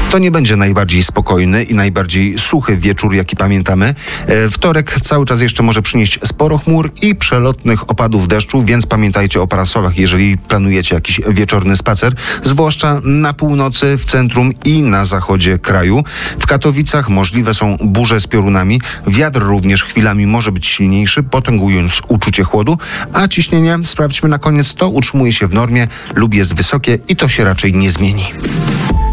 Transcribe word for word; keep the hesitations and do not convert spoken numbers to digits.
To nie będzie najbardziej spokojny i najbardziej suchy wieczór, jaki pamiętamy. Wtorek cały czas jeszcze może przynieść sporo chmur i przelotnych opadów deszczu, więc pamiętajcie o parasolach, jeżeli planujecie jakiś wieczorny spacer, zwłaszcza na północy, w centrum i na zachodzie kraju. W Katowicach możliwe są burze z piorunami. Wiatr również chwilami może być silniejszy, potęgując uczucie chłodu, a ciśnienie, sprawdźmy na koniec, to utrzymuje się w normie lub jest wysokie i to się raczej nie zmieni.